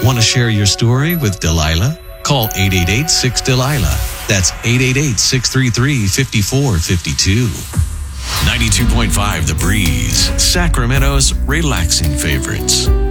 Want to share your story with Delilah? Call 888-6-DELILAH. That's 888-633-5452. 92.5 The Breeze, Sacramento's relaxing favorites.